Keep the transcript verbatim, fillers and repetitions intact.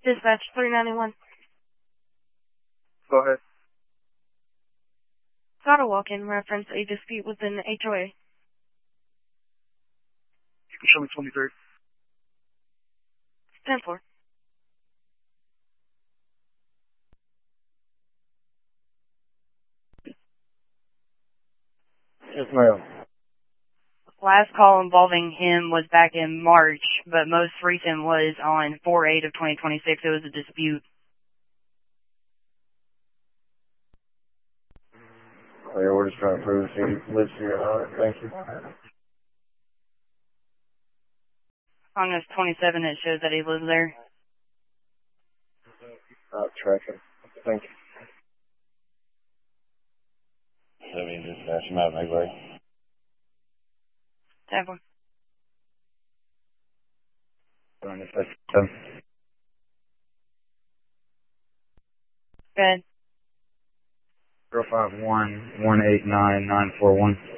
Dispatch three ninety-one. Go ahead. Got a walk-in reference a dispute within the H O A. You can show me twenty-third. ten four. Yes, ma'am. Last call involving him was back in March, but most recent was on four eight of twenty twenty-six. It was a dispute. Oh, yeah, we're just trying to prove he lives here. All right, thank you. On this twenty-seven, it shows that he lives there. I'll track him. Thank you. seventy dispatch, I'm out of my way. ten four. Go Good. zero five one one eight nine nine four one.